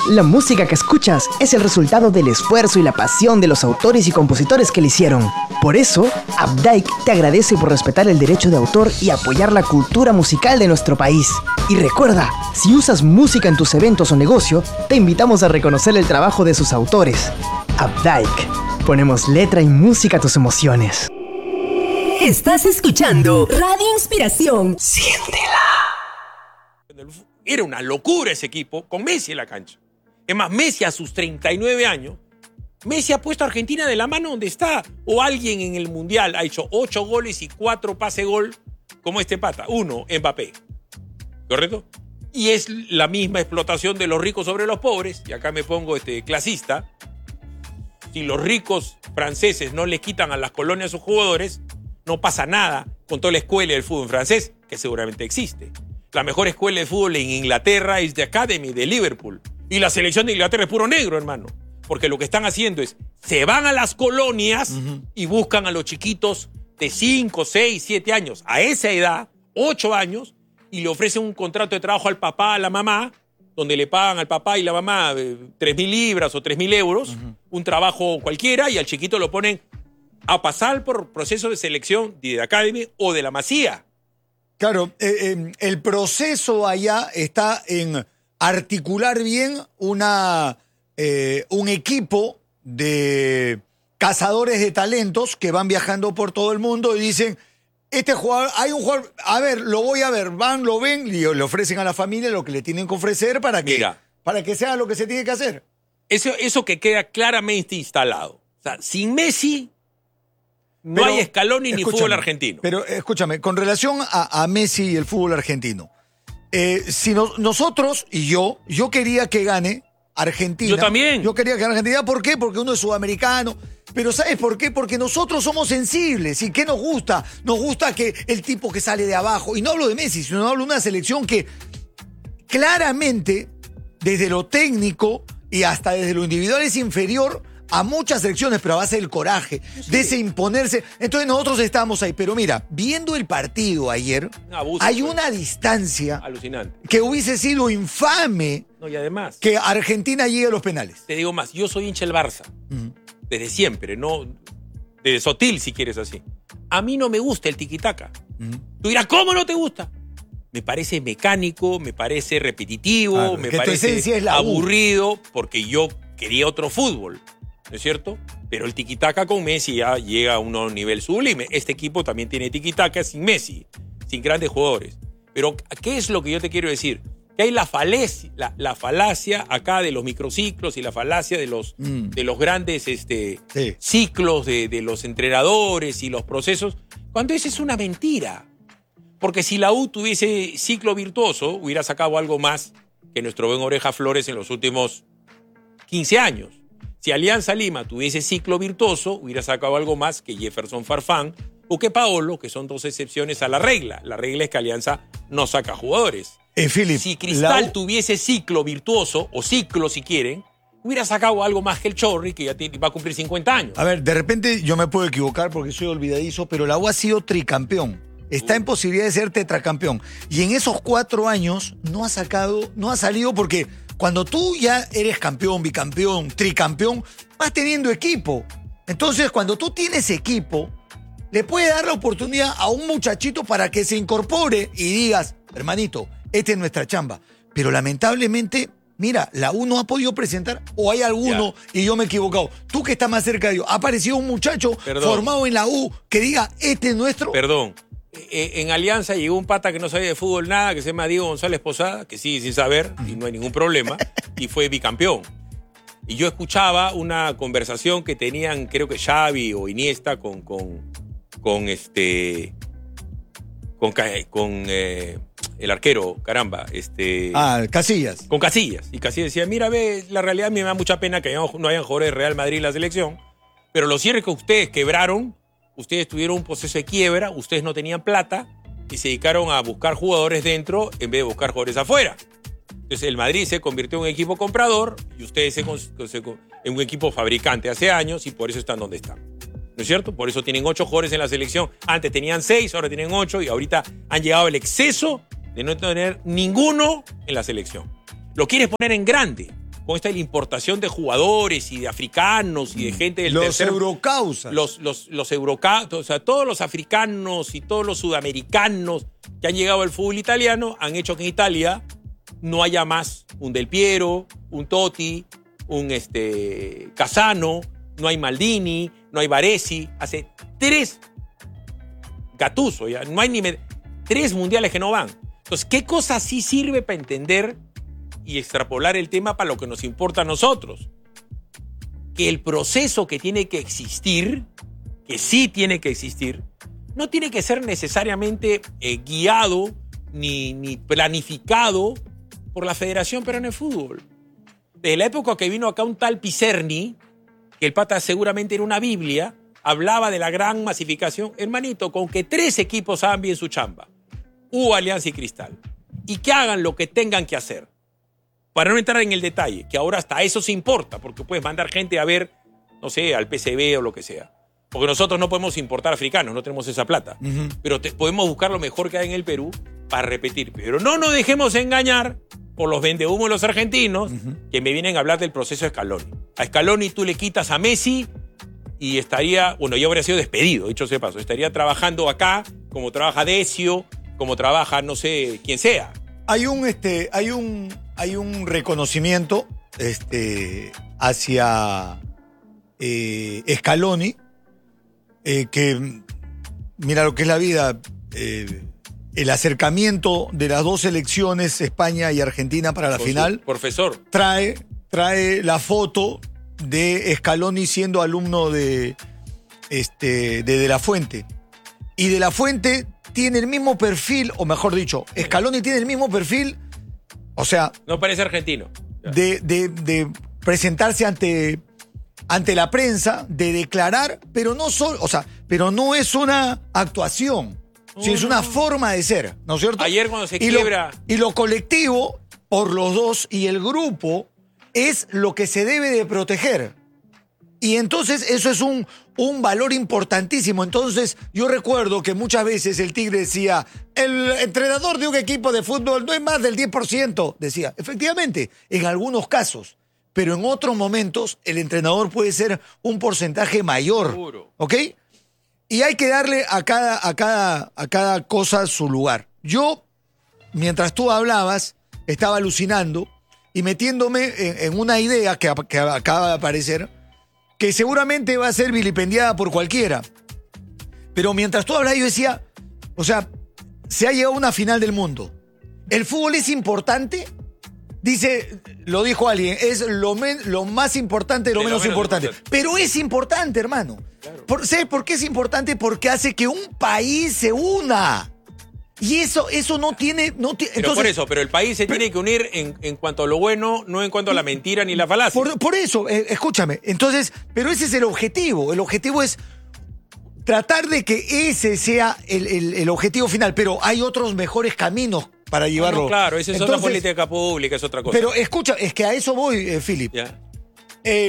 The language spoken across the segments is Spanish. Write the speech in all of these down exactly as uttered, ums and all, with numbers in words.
La música que escuchas es el resultado del esfuerzo y la pasión de los autores y compositores que la hicieron. Por eso, Updike te agradece por respetar el derecho de autor y apoyar la cultura musical de nuestro país. Y recuerda, si usas música en tus eventos o negocio, te invitamos a reconocer el trabajo de sus autores. Updike. Ponemos letra y música a tus emociones. Estás escuchando Radio Inspiración. Siéntela. Era una locura ese equipo con Messi en la cancha. Es más, Messi a sus treinta y nueve años, Messi ha puesto a Argentina de la mano donde está. O alguien en el Mundial ha hecho ocho goles y cuatro pase gol como este pata. Uno, Mbappé. ¿Correcto? Y es la misma explotación de los ricos sobre los pobres. Y acá me pongo este, clasista. Si los ricos franceses no le quitan a las colonias a sus jugadores, no pasa nada con toda la escuela del fútbol francés, que seguramente existe. La mejor escuela de fútbol en Inglaterra es The Academy de Liverpool. Y la selección de Inglaterra es puro negro, hermano. Porque lo que están haciendo es, se van a las colonias uh-huh. y buscan a los chiquitos de cinco, seis, siete años. A esa edad, ocho años, y le ofrecen un contrato de trabajo al papá, a la mamá, donde le pagan al papá y la mamá eh, tres mil libras o tres mil euros, uh-huh. un trabajo cualquiera, y al chiquito lo ponen a pasar por proceso de selección de The Academy o de la Masía. Claro, eh, eh, el proceso allá está en articular bien una, eh, un equipo de cazadores de talentos que van viajando por todo el mundo y dicen, este jugador, hay un jugador, a ver, lo voy a ver, van, lo ven, y le ofrecen a la familia lo que le tienen que ofrecer para que, Mira, para que sea lo que se tiene que hacer. Eso, eso que queda claramente instalado. O sea, sin Messi no pero, hay Scaloni ni fútbol argentino. Pero escúchame, con relación a, a Messi y el fútbol argentino, eh, si no, nosotros y yo, yo quería que gane Argentina. Yo también. Yo quería que gane Argentina. ¿Por qué? Porque uno es sudamericano. Pero ¿sabes por qué? Porque nosotros somos sensibles. ¿Y qué nos gusta? Nos gusta que el tipo que sale de abajo, y no hablo de Messi, sino hablo de una selección que claramente, desde lo técnico y hasta desde lo individual, es inferior a muchas selecciones, pero a base del coraje, sí. de ese imponerse. Entonces nosotros estamos ahí. Pero mira, viendo el partido ayer, un abuso, hay una distancia alucinante que hubiese sido infame. No, y además, que Argentina llegue a los penales. Te digo más, yo soy hincha del Barça. Uh-huh. Desde siempre, no desde Sotil, si quieres así. A mí no me gusta el tiquitaca. Uh-huh. Tú dirás, ¿cómo no te gusta? Me parece mecánico, me parece repetitivo, claro, me parece es aburrido, porque yo quería otro fútbol. ¿No es cierto? Pero el tiquitaca con Messi ya llega a un nivel sublime. Este equipo también tiene tiquitaca sin Messi, sin grandes jugadores. Pero, ¿qué es lo que yo te quiero decir? Que hay la falacia, la, la falacia acá de los microciclos y la falacia de los, mm. de los grandes este, sí. ciclos de, de los entrenadores y los procesos, cuando esa es una mentira. Porque si la U tuviese ciclo virtuoso, hubiera sacado algo más que nuestro buen Oreja Flores en los últimos quince años. Si Alianza Lima tuviese ciclo virtuoso, hubiera sacado algo más que Jefferson Farfán o que Paolo, que son dos excepciones a la regla. La regla es que Alianza no saca jugadores. Eh, Philip, si Cristal la... tuviese ciclo virtuoso, o ciclo si quieren, hubiera sacado algo más que el Chorri, que ya va a cumplir cincuenta años. A ver, de repente yo me puedo equivocar porque soy olvidadizo, pero la U ha sido tricampeón. Está uh. en posibilidad de ser tetracampeón. Y en esos cuatro años no ha sacado, no ha salido porque... Cuando tú ya eres campeón, bicampeón, tricampeón, vas teniendo equipo. Entonces, cuando tú tienes equipo, le puedes dar la oportunidad a un muchachito para que se incorpore y digas, hermanito, esta es nuestra chamba. Pero lamentablemente, mira, la U no ha podido presentar, o hay alguno, ya. y yo me he equivocado. Tú que estás más cerca de ellos, ha aparecido un muchacho Perdón. formado en la U que diga, este es nuestro. Perdón. En Alianza llegó un pata que no sabía de fútbol nada, que se llama Diego González Posada, que sigue sin saber y no hay ningún problema, y fue bicampeón. Y yo escuchaba una conversación que tenían, creo que Xavi o Iniesta, con, con, con este, con, con eh, el arquero, caramba, este. Ah, Casillas. Con Casillas. Y Casillas decía, mira, ve, la realidad a mí me da mucha pena que no hayan jugadores de Real Madrid en la selección, pero lo cierto es que ustedes quebraron. Ustedes tuvieron un proceso de quiebra, ustedes no tenían plata y se dedicaron a buscar jugadores dentro en vez de buscar jugadores afuera. Entonces el Madrid se convirtió en un equipo comprador y ustedes se, se, en un equipo fabricante hace años y por eso están donde están. ¿No es cierto? Por eso tienen ocho jugadores en la selección. Antes tenían seis, ahora tienen ocho y ahorita han llegado al exceso de no tener ninguno en la selección. Lo quieres poner en grande. con esta importación de jugadores y de africanos y de gente del Los tercer... eurocausas. Los, los, los eurocausas, o sea, todos los africanos y todos los sudamericanos que han llegado al fútbol italiano han hecho que en Italia no haya más un Del Piero, un Totti, un este, Casano, no hay Maldini, no hay Baresi. Hace tres Gattuso, ya no hay ni med- tres mundiales que no van. Entonces, ¿qué cosa sí sirve para entender y extrapolar el tema para lo que nos importa a nosotros? Que el proceso que tiene que existir, que sí tiene que existir, no tiene que ser necesariamente eh, guiado ni, ni planificado por la Federación Peruana de Fútbol. Desde la época que vino acá un tal Picerni, que el pata seguramente era una Biblia, hablaba de la gran masificación. Hermanito, con que tres equipos hagan bien su chamba, U, Alianza y Cristal, y que hagan lo que tengan que hacer, para no entrar en el detalle, que ahora hasta eso se importa, porque puedes mandar gente a ver, no sé, al P S V o lo que sea. Porque nosotros no podemos importar africanos, no tenemos esa plata. Uh-huh. Pero te, podemos buscar lo mejor que hay en el Perú para repetir. Pero no nos dejemos engañar por los vendehumos de los argentinos, uh-huh, que me vienen a hablar del proceso Scaloni. A Scaloni tú le quitas a Messi y estaría, bueno, ya habría sido despedido, dicho sea de paso. Estaría trabajando acá, como trabaja Decio, como trabaja, no sé, quien sea. Hay un, este, hay un, hay un reconocimiento este, hacia eh, Scaloni, eh, que, mira lo que es la vida, eh, el acercamiento de las dos selecciones, España y Argentina, para la Por final, profesor, trae, trae la foto de Scaloni siendo alumno de, este, de De La Fuente. Y De La Fuente tiene el mismo perfil, o mejor dicho, Scaloni tiene el mismo perfil, o sea... No parece argentino. De, de, de presentarse ante, ante la prensa, de declarar, pero no, solo, o sea, pero no es una actuación, oh, sino es una no. forma de ser, ¿no es cierto? Ayer cuando se y quiebra... Lo, y lo colectivo, por los dos, y el grupo, es lo que se debe de proteger. Y entonces eso es un, un valor importantísimo. Entonces yo recuerdo que muchas veces el Tigre decía, el entrenador de un equipo de fútbol no es más del diez por ciento. Decía, efectivamente, en algunos casos. Pero en otros momentos el entrenador puede ser un porcentaje mayor. Seguro. ¿Ok? Y hay que darle a cada, a cada, a cada cosa su lugar. Yo, mientras tú hablabas, estaba alucinando y metiéndome en, en una idea que, que acaba de aparecer, que seguramente va a ser vilipendiada por cualquiera. Pero mientras tú hablabas, yo decía, o sea, se ha llegado a una final del mundo. ¿El fútbol es importante? Dice, lo dijo alguien, es lo, men, lo más importante de lo, de menos, lo menos importante. importante. Pero es importante, hermano. Claro. Por, ¿Sabes por qué es importante? Porque hace que un país se una. Y eso, eso no tiene... No tiene pero entonces, por eso, pero el país se pero, tiene que unir en, en cuanto a lo bueno, no en cuanto a la mentira ni la falacia. Por, por eso, eh, escúchame, entonces, pero ese es el objetivo. El objetivo es tratar de que ese sea el, el, el objetivo final, pero hay otros mejores caminos para llevarlo. No, claro, esa es entonces, otra política pública, es otra cosa. Pero escucha, es que a eso voy, eh, Philip. Yeah. Eh,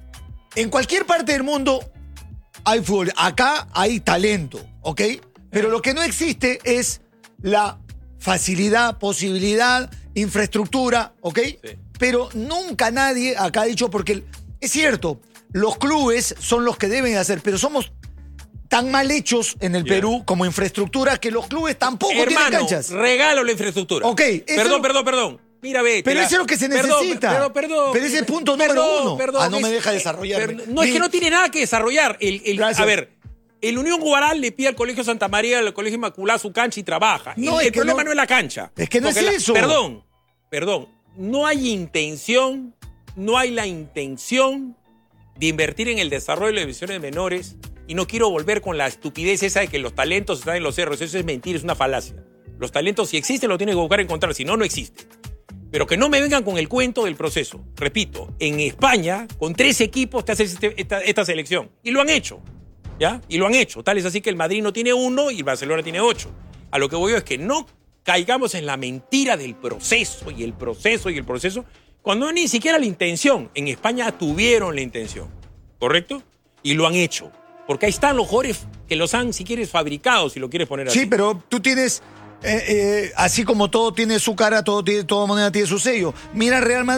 en cualquier parte del mundo hay fútbol. Acá hay talento, ¿ok? Pero yeah. lo que no existe es la facilidad, posibilidad, infraestructura, ¿ok? Sí. Pero nunca nadie acá ha dicho, porque es cierto, los clubes son los que deben hacer, pero somos tan mal hechos en el yeah. Perú como infraestructura que los clubes tampoco Hermano, tienen canchas. Regalo la infraestructura. Ok. Perdón, lo... perdón, perdón. Mira, ve. Pero eso es lo que se necesita. Perdón, perdón. Pero ese es el punto perdón, número uno. Perdón, ah, no es, me deja desarrollar. No, es que no tiene nada que desarrollar. El, el, a ver, el Unión Guaral le pide al Colegio Santa María, al Colegio Inmaculada su cancha y trabaja. No, el el problema no, no es la cancha. Es que no es la, eso. Perdón, perdón. No hay intención, no hay la intención de invertir en el desarrollo de las divisiones menores. Y no quiero volver con la estupidez esa de que los talentos están en los cerros. Eso es mentira, es una falacia. Los talentos, si existen, lo tienen que buscar y encontrar. Si no, no existe. Pero que no me vengan con el cuento del proceso. Repito, en España, con tres equipos te haces este, esta, esta selección. Y lo han hecho. ¿Ya? Y lo han hecho. Tal es así que el Madrid no tiene uno y el Barcelona tiene ocho. A lo que voy yo es que no caigamos en la mentira del proceso y el proceso y el proceso, cuando no ni siquiera la intención. En España tuvieron la intención. ¿Correcto? Y lo han hecho. Porque ahí están los jugadores que los han, si quieres, fabricados, si lo quieres poner así. Sí, pero tú tienes, eh, eh, así como todo tiene su cara, todo tiene, toda moneda tiene su sello. Mira Real Madrid.